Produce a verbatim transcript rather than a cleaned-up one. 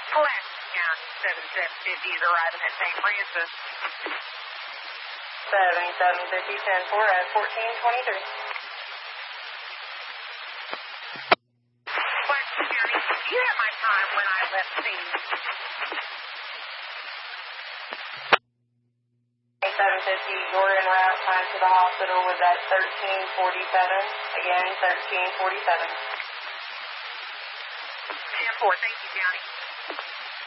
Pulaski County, seventy-seven fifty is arriving at Saint Francis. seventy-seven fifty, ten four at fourteen twenty-three. Pulaski County, do you have my time when I left scene? seven fifty, you're en route. Time to the hospital was at thirteen forty-seven. Again, thirteen forty-seven. ten four, thank you, County.